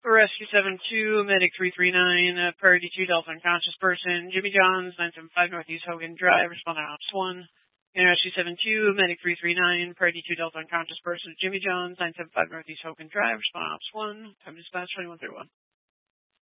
Rescue 7-2, Medic 339, Priority 2, Delta unconscious person, Jimmy Johns, 975 Northeast Hogan Drive, responding Ops 1. And Rescue 7-2, Medic 339, Priority 2, Delta unconscious person, Jimmy Johns, 975 Northeast Hogan Drive, responding Ops 1. Time dispatch 2131.